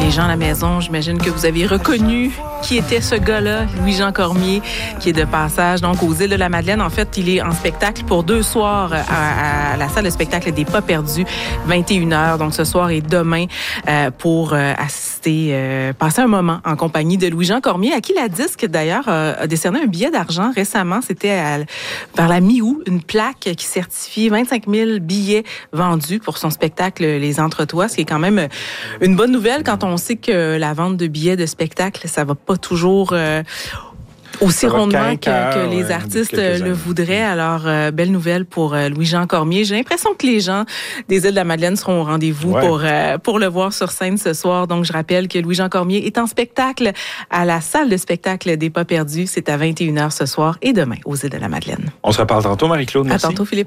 les gens à la maison, j'imagine que vous avez reconnu qui était ce gars-là, Louis-Jean Cormier, qui est de passage donc aux Îles de la Madeleine. En fait, il est en spectacle pour 2 soirs à la salle de spectacle des Pas perdus, 21h. Donc ce soir et demain pour assister, passer un moment en compagnie de Louis-Jean Cormier, à qui la Disque d'ailleurs a décerné un billet d'argent récemment. C'était vers la mi-août, une plaque qui certifie 25 000 billets vendus pour son spectacle Les Entretois, ce qui est quand même une bonne nouvelle quand on sait que la vente de billets de spectacle, ça va pas toujours aussi rondement que les artistes le voudraient. Alors, belle nouvelle pour Louis-Jean Cormier. J'ai l'impression que les gens des Îles de la Madeleine seront au rendez-vous pour le voir sur scène ce soir. Donc, je rappelle que Louis-Jean Cormier est en spectacle à la salle de spectacle des Pas perdus. C'est à 21h ce soir et demain aux Îles de la Madeleine. On se reparle tantôt, Marie-Claude. Merci. À tantôt, Philippe.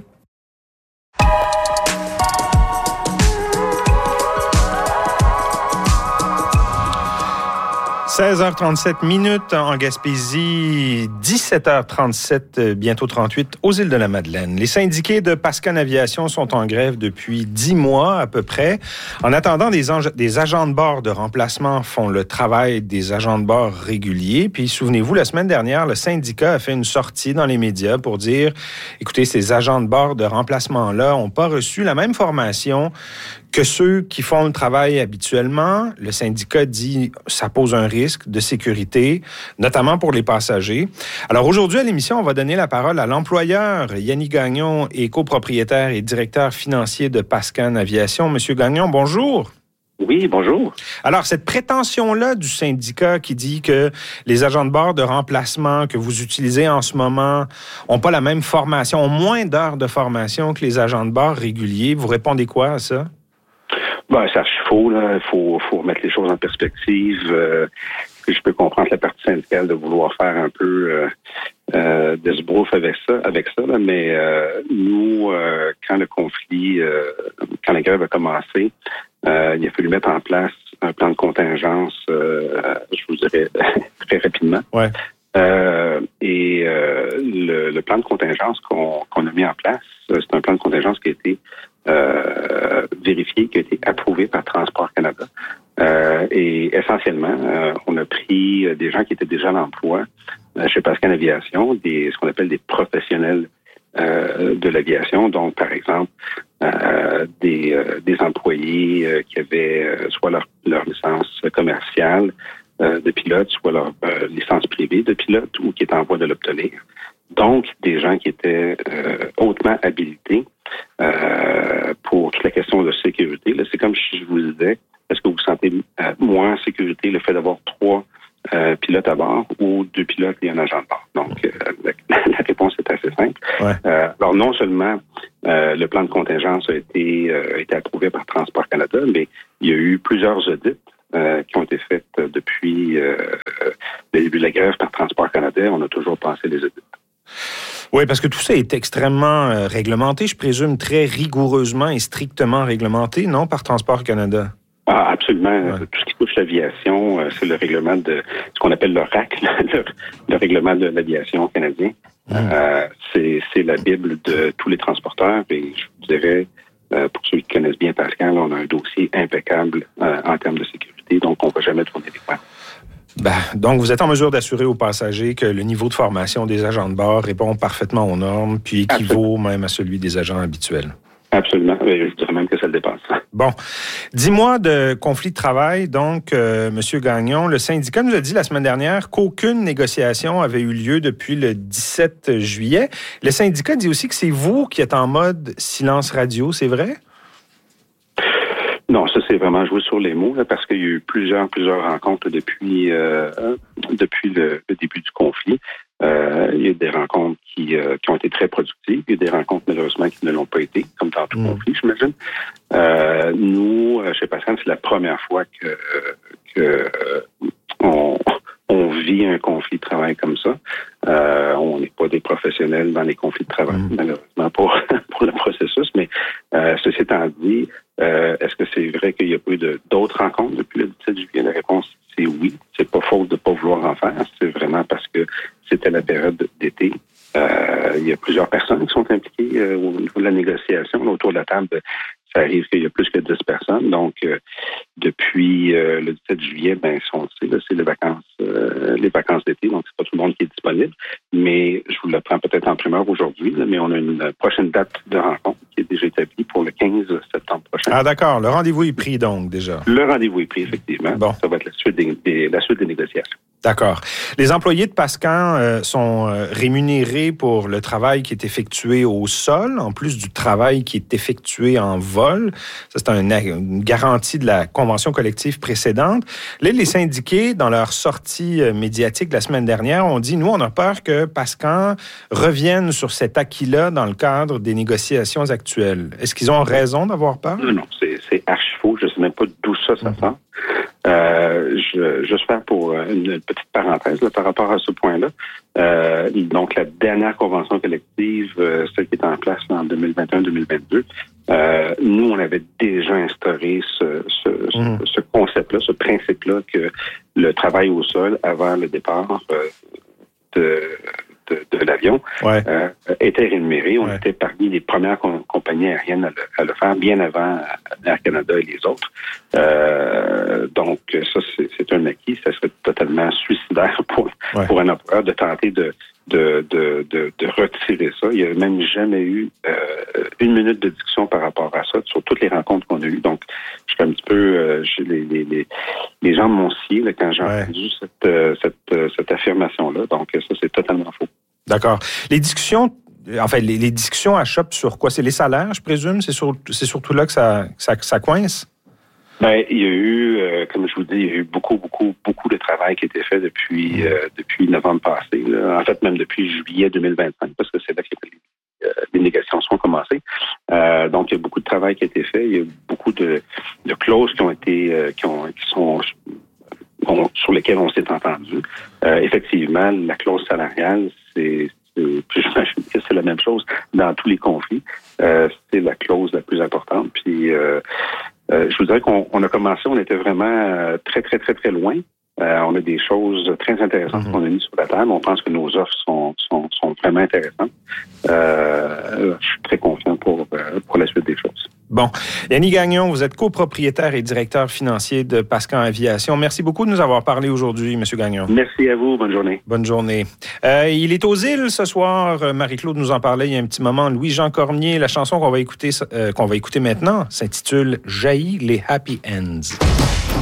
16h37 en Gaspésie, 17h37, bientôt 38, aux Îles de la Madeleine. Les syndiqués de Pascan Aviation sont en grève depuis 10 mois à peu près. En attendant, des agents de bord de remplacement font le travail des agents de bord réguliers. Puis, souvenez-vous, la semaine dernière, le syndicat a fait une sortie dans les médias pour dire, écoutez, ces agents de bord de remplacement-là n'ont pas reçu la même formation que ceux qui font le travail habituellement. Le syndicat dit ça pose un risque de sécurité, notamment pour les passagers. Alors aujourd'hui, à l'émission, on va donner la parole à l'employeur. Yannick Gagnon est copropriétaire et directeur financier de Pascan Aviation. Monsieur Gagnon, bonjour. Oui, bonjour. Alors, cette prétention-là du syndicat qui dit que les agents de bord de remplacement que vous utilisez en ce moment n'ont pas la même formation, ont moins d'heures de formation que les agents de bord réguliers, vous répondez quoi à ça? Ben, ça faux, là. Faut remettre les choses en perspective. Je peux comprendre la partie syndicale de vouloir faire un peu d'esbrouf avec ça, là, mais nous, quand le conflit, quand la grève a commencé, il a fallu mettre en place un plan de contingence, je vous dirais très rapidement. Ouais. Le plan de contingence qu'on a mis en place, c'est un plan de contingence qui a été vérifié, qui a été approuvé par Transport Canada. Et essentiellement, on a pris des gens qui étaient déjà à l'emploi chez Pascan Aviation, ce qu'on appelle des professionnels de l'aviation. Donc, par exemple, des employés qui avaient soit leur licence commerciale de pilote, soit leur licence privée de pilote ou qui étaient en voie de l'obtenir. Donc, des gens qui étaient hautement habilités pour toute la question de sécurité. Là, c'est comme si je vous disais, est-ce que vous sentez moins en sécurité le fait d'avoir 3 pilotes à bord ou 2 pilotes et un agent de bord? Donc, la réponse est assez simple. Ouais. Alors, non seulement le plan de contingence a été approuvé par Transport Canada, mais il y a eu plusieurs audits qui ont été faits depuis le début de la grève par Transport Canada. On a toujours passé les audits. Oui, parce que tout ça est extrêmement réglementé, je présume très rigoureusement et strictement réglementé, non, par Transport Canada? Ah, absolument. Ouais. Tout ce qui touche l'aviation, c'est le règlement de ce qu'on appelle le RAC, le règlement de l'aviation canadien. C'est la Bible de tous les transporteurs et je vous dirais, pour ceux qui connaissent bien Pascal, on a un dossier impeccable en termes de sécurité, donc on ne va jamais tourner les coins. Donc, vous êtes en mesure d'assurer aux passagers que le niveau de formation des agents de bord répond parfaitement aux normes, puis équivaut même à celui des agents habituels. Absolument. Je dirais même que ça le dépasse. Bon. 10 mois de conflit de travail, donc, M. Gagnon. Le syndicat nous a dit la semaine dernière qu'aucune négociation avait eu lieu depuis le 17 juillet. Le syndicat dit aussi que c'est vous qui êtes en mode silence radio, c'est vrai? Non, ça c'est vraiment jouer sur les mots, là, parce qu'il y a eu plusieurs rencontres depuis le début du conflit. Il y a des rencontres qui ont été très productives. Il y a des rencontres, malheureusement, qui ne l'ont pas été, comme dans tout conflit, j'imagine. Nous, chez Pascal, c'est la première fois que on vit un conflit de travail comme ça. On n'est pas des professionnels dans les conflits de travail, malheureusement, pour le processus. Mais ceci étant dit, est-ce que c'est vrai qu'il n'y a pas eu d'autres rencontres depuis le 17 juillet? La réponse, c'est oui. C'est pas faute de ne pas vouloir en faire. C'est vraiment parce que c'était la période d'été. Il y a plusieurs personnes qui sont impliquées au niveau de la négociation. Autour de la table, ça arrive qu'il y a plus que 10 personnes. Donc, depuis le 17 juillet, c'est les vacances d'été, donc c'est pas tout le monde qui est disponible. Mais je vous le prends peut-être en primeur aujourd'hui, mais on a une prochaine date de rencontre qui est déjà établie pour le 15 septembre prochain. Ah d'accord, le rendez-vous est pris donc déjà. Le rendez-vous est pris, effectivement. Bon. Ça va être la suite des négociations. D'accord. Les employés de Pascan sont rémunérés pour le travail qui est effectué au sol, en plus du travail qui est effectué en vol. Ça, c'est une garantie de la convention collective précédente. Là, les syndiqués, dans leur sortie médiatique la semaine dernière, ont dit, nous, on a peur que Pascan revienne sur cet acquis-là dans le cadre des négociations actuelles. Est-ce qu'ils ont raison d'avoir peur? Non, c'est archi faux. Je ne sais même pas d'où ça sort. Juste faire pour une petite parenthèse là, par rapport à ce point-là. Donc, la dernière convention collective, celle qui est en place là, en 2021-2022, nous, on avait déjà instauré ce concept-là, ce principe-là que le travail au sol avant le départ de l'avion était rémunéré. On était parmi les premières compagnies aériennes à le faire, bien avant Air Canada et les autres. Donc, ça, c'est un acquis. Ça serait totalement suicidaire pour un employeur de tenter de retirer ça. Il n'y a même jamais eu une minute de discussion par rapport à ça sur toutes les rencontres qu'on a eues. Donc, je suis un petit peu... les gens m'ont scié là, quand j'ai entendu cette affirmation-là. Donc, ça, c'est totalement faux. D'accord. Les discussions à Shop sur quoi? C'est les salaires, je présume? C'est surtout là que ça coince? Ben, il y a eu, comme je vous dis, il y a eu beaucoup de travail qui a été fait depuis novembre passé. Là. En fait, même depuis juillet 2025, parce que c'est là que les négociations sont commencées. Donc, il y a beaucoup de travail qui a été fait. Il y a beaucoup de clauses qui ont été, sur lesquelles on s'est entendu. Effectivement, la clause salariale, j'imagine que c'est la même chose dans tous les conflits. C'est la clause la plus importante. Puis, je vous dirais qu'on a commencé, on était vraiment très, très, très, très loin. On a des choses très intéressantes qu'on a mises sur la table. On pense que nos offres sont vraiment intéressantes. Je suis très confiant pour la suite des choses. Bon. Yannick Gagnon, vous êtes copropriétaire et directeur financier de Pascan Aviation. Merci beaucoup de nous avoir parlé aujourd'hui, M. Gagnon. Merci à vous. Bonne journée. Bonne journée. Il est aux îles ce soir. Marie-Claude nous en parlait il y a un petit moment. Louis-Jean Cormier, la chanson qu'on va écouter maintenant s'intitule « Jaillit les Happy Ends ».